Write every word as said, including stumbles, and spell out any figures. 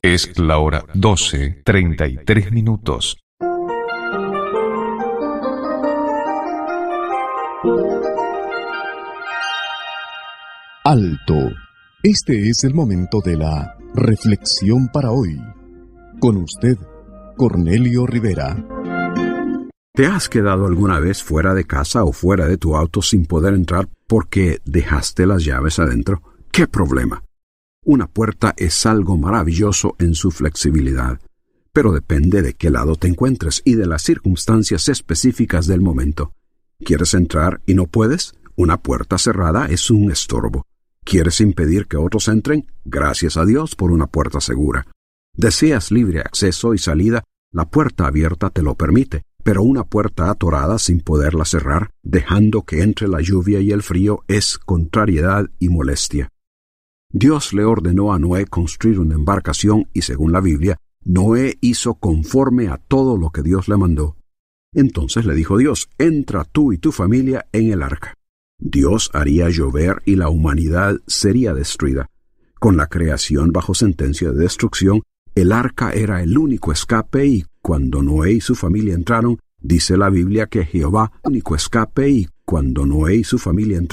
Es la hora doce, treinta y tres minutos. Alto. Este es el momento de la reflexión para hoy. Con usted, Cornelio Rivera. ¿Te has quedado alguna vez fuera de casa o fuera de tu auto sin poder entrar porque dejaste las llaves adentro? ¡Qué problema! Una puerta es algo maravilloso en su flexibilidad, pero depende de qué lado te encuentres y de las circunstancias específicas del momento. ¿Quieres entrar y no puedes? Una puerta cerrada es un estorbo. ¿Quieres impedir que otros entren? Gracias a Dios por una puerta segura. ¿Deseas libre acceso y salida? La puerta abierta te lo permite, pero una puerta atorada sin poderla cerrar, dejando que entre la lluvia y el frío, es contrariedad y molestia. Dios le ordenó a Noé construir una embarcación y, según la Biblia, Noé hizo conforme a todo lo que Dios le mandó. Entonces le dijo Dios: entra tú y tu familia en el arca. Dios haría llover y la humanidad sería destruida. Con la creación bajo sentencia de destrucción, el arca era el único escape y cuando Noé y su familia entraron, dice la Biblia que Jehová, único escape y cuando Noé y su familia entraron,